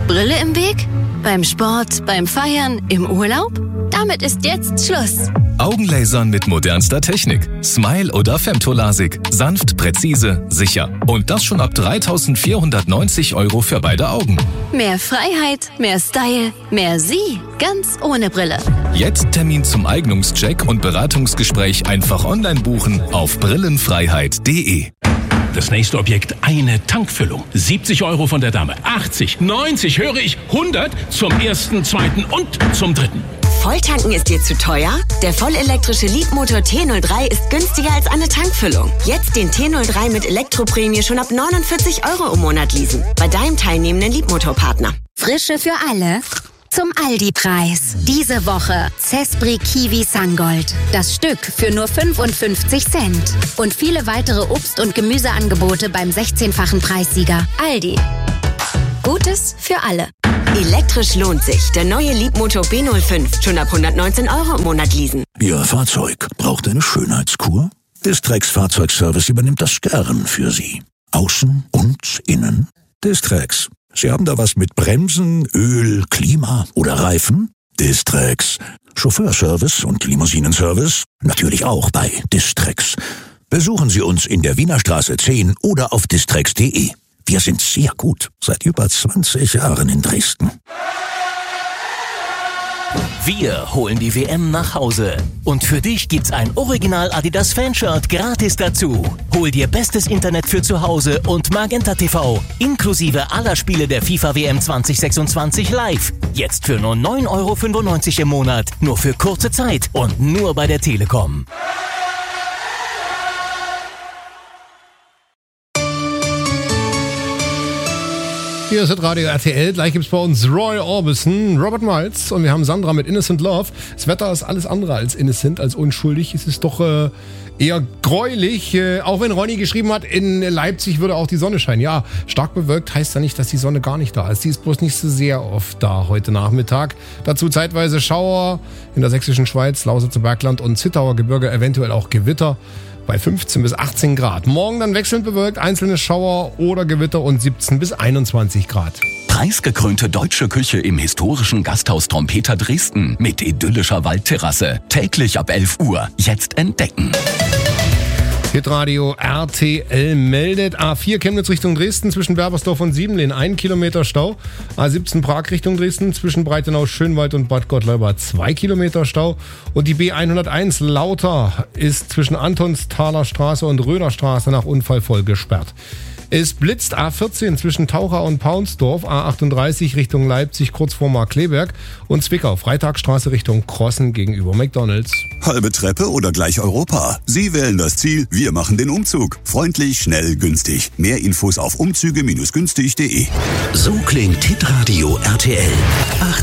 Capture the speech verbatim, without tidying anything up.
Brille im Weg? Beim Sport, beim Feiern, im Urlaub? Damit ist jetzt Schluss. Augenlasern mit modernster Technik. Smile oder Femtolasik. Sanft, präzise, sicher. Und das schon ab dreitausendvierhundertneunzig Euro für beide Augen. Mehr Freiheit, mehr Style, mehr Sie. Ganz ohne Brille. Jetzt Termin zum Eignungscheck und Beratungsgespräch einfach online buchen auf brillenfreiheit punkt de. Das nächste Objekt, eine Tankfüllung. siebzig Euro von der Dame. achtzig, neunzig, höre ich, hundert zum ersten, zweiten und zum dritten. Volltanken ist dir zu teuer? Der vollelektrische Leapmotor T null drei ist günstiger als eine Tankfüllung. Jetzt den T null drei mit Elektroprämie schon ab neunundvierzig Euro im Monat leasen. Bei deinem teilnehmenden Leapmotor-Partner. Frische für alle. Zum Aldi-Preis. Diese Woche Cespri Kiwi Sangold. Das Stück für nur fünfundfünfzig Cent. Und viele weitere Obst- und Gemüseangebote beim sechzehnfachen Preissieger. Aldi. Gutes für alle. Elektrisch lohnt sich. Der neue Leapmotor B null fünf. Schon ab hundertneunzehn Euro im Monat leasen. Ihr Fahrzeug braucht eine Schönheitskur? Distrex Fahrzeugservice übernimmt das gern für Sie. Außen und innen. Distrex. Sie haben da was mit Bremsen, Öl, Klima oder Reifen? Distrex. Chauffeurservice und Limousinenservice? Natürlich auch bei Distrex. Besuchen Sie uns in der Wiener Straße zehn oder auf distrex punkt de. Wir sind sehr gut. Seit über zwanzig Jahren in Dresden. Wir holen die W M nach Hause. Und für dich gibt's ein Original Adidas Fanshirt gratis dazu. Hol dir bestes Internet für zu Hause und Magenta T V. Inklusive aller Spiele der FIFA W M zwanzig sechsundzwanzig live. Jetzt für nur neun Euro fünfundneunzig im Monat. Nur für kurze Zeit und nur bei der Telekom. Hier ist das Radio R T L, gleich gibt's bei uns Roy Orbison, Robert Miles und wir haben Sandra mit Innocent Love. Das Wetter ist alles andere als innocent, als unschuldig. Es ist doch äh, eher gräulich, äh, auch wenn Ronny geschrieben hat, in Leipzig würde auch die Sonne scheinen. Ja, stark bewölkt heißt ja nicht, dass die Sonne gar nicht da ist. Die ist bloß nicht so sehr oft da heute Nachmittag. Dazu zeitweise Schauer in der sächsischen Schweiz, Lausitzer Bergland und Zittauer Gebirge, eventuell auch Gewitter. Bei fünfzehn bis achtzehn Grad. Morgen dann wechselnd bewölkt, einzelne Schauer oder Gewitter und siebzehn bis einundzwanzig Grad. Preisgekrönte deutsche Küche im historischen Gasthaus Trompeter Dresden mit idyllischer Waldterrasse. Täglich ab elf Uhr. Jetzt entdecken. Hitradio R T L meldet A vier Chemnitz Richtung Dresden zwischen Berbersdorf und Siebenlehn ein Kilometer Stau. A siebzehn Prag Richtung Dresden zwischen Breitenau, Schönwald und Bad Gottleuba zwei Kilometer Stau. Und die B hunderteins Lauter ist zwischen Antonsthaler Straße und Röderstraße nach Unfall voll gesperrt. Es blitzt A vierzehn zwischen Taucher und Paunsdorf, A achtunddreißig Richtung Leipzig kurz vor Markkleeberg und Zwickau, Freitagstraße Richtung Krossen gegenüber McDonalds. Halbe Treppe oder gleich Europa? Sie wählen das Ziel, wir machen den Umzug. Freundlich, schnell, günstig. Mehr Infos auf umzüge Bindestrich günstig Punkt de. So klingt Hitradio R T L. achtzig